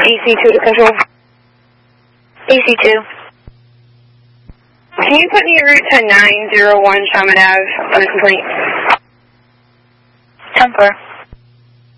AC2 to control. AC2. Can you put me en route to 901 Shaman Ave on a complaint? 10-4.